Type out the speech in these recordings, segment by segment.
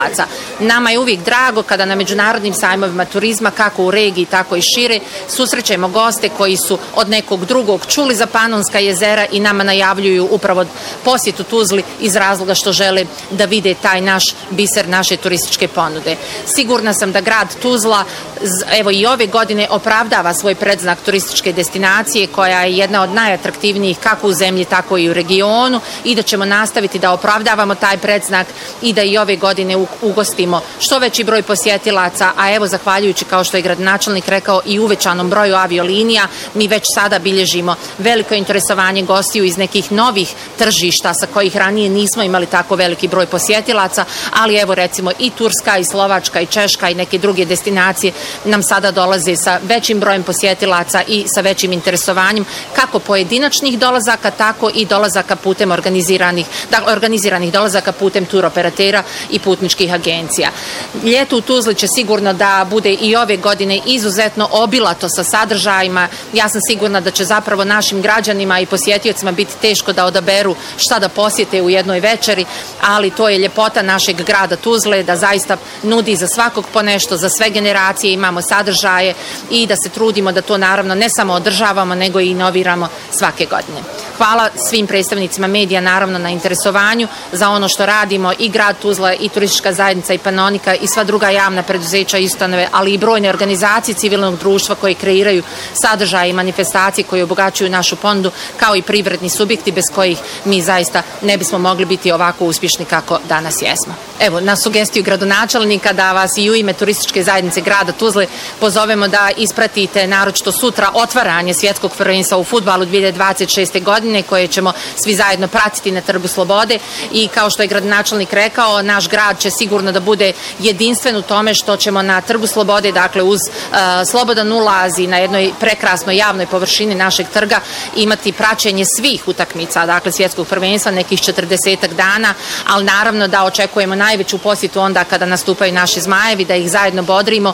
Nama je uvijek drago kada na međunarodnim sajmovima turizma, kako u regiji, tako i šire, susrećemo goste koji su od nekog drugog čuli za Panonska jezera i nama najavljuju upravo posjetu Tuzli iz razloga što žele da vide taj naš biser naše turističke ponude. Sigurna sam da grad Tuzla evo i ove godine opravdava svoj predznak turističke destinacije koja je jedna od najatraktivnijih kako u zemlji, tako i u regionu i da ćemo nastaviti da opravdavamo taj predznak i da i ove godine ugostimo što veći broj posjetilaca, a evo zahvaljujući, kao što je gradonačelnik rekao, i uvećanom broju aviolinija, mi već sada bilježimo veliko interesovanje gostiju iz nekih novih tržišta sa kojih ranije nismo imali tako veliki broj posjetilaca, ali evo recimo i Turska i Slovačka i Češka i neke druge destinacije nam sada dolaze sa većim brojem posjetilaca i sa većim interesovanjem kako pojedinačnih dolazaka, tako i dolazaka putem organiziranih dolazaka putem turoperatera i putničkih agencija. Ljeto u Tuzli će sigurno da bude i ove godine izuzetno obilato sa sadržajima. Ja sam sigurna da će zapravo našim građanima i posjetiocima biti teško da odaberu šta da posjete u jednoj večeri, ali to je ljepota našeg grada Tuzle, da zaista nudi za svakog po nešto, za sve generacije imamo sadržaje i da se trudimo da to naravno ne samo održavamo, nego i inoviramo svake godine. Hvala svim predstavnicima medija naravno na interesovanju za ono što radimo, i grad Tuzla i turistička zajednica i Panonika i sva druga javna preduzeća i ustanove, ali i brojne organizacije civilnog društva koje kreiraju sadržaje i manifestacije koje obogaćuju našu ponudu, kao i privredni subjekti bez kojih mi zaista ne bismo mogli biti ovako uspješni kako danas jesmo. Evo, na sugestiju gradonačelnika da vas i u ime turističke zajednice grada Tuzle pozovemo da ispratite naročito sutra otvaranje svjetskog prvenstva u fudbalu 2026. godine koje ćemo svi zajedno pratiti na Trgu Slobode i kao što je gradonačelnik rekao, naš grad će sigurno da bude jedinstven u tome što ćemo na Trgu Slobode, dakle uz slobodan ulaz i na jednoj prekrasnoj javnoj površini našeg trga imati praćenje svih utakmica, dakle svjetskog prvenstva, nekih 40 dana, ali naravno da očekujemo najveću posjetu onda kada nastupaju naši zmajevi, da ih zajedno bodrimo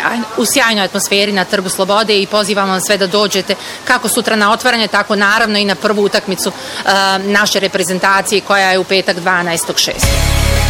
u sjajnoj atmosferi na Trgu Slobode i pozivamo vam sve da dođete kako sutra na otvaranje, tako naravno i na prvu utakmicu naše reprezentacije koja je u petak 12.6.